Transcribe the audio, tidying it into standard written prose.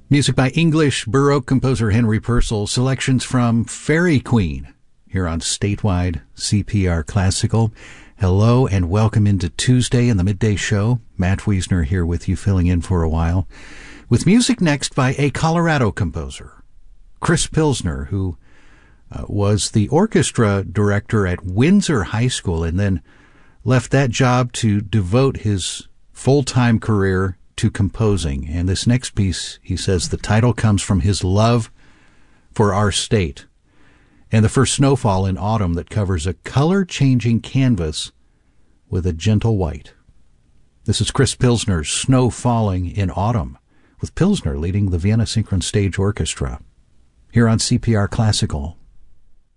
Music by English Baroque composer Henry Purcell. Selections from Fairy Queen here on Statewide CPR Classical. Hello and welcome into Tuesday in the Midday Show. Matt Wiesner here with you, filling in for a while. With music next by a Colorado composer, Chris Pilsner, who was the orchestra director at Windsor High School and then left that job to devote his full-time career to composing. And this next piece, he says the title comes from his love for our state and the first snowfall in autumn that covers a color-changing canvas with a gentle white. This is Chris Pilsner's Snow Falling in Autumn, with Pilsner leading the Vienna Synchron Stage Orchestra here on CPR Classical.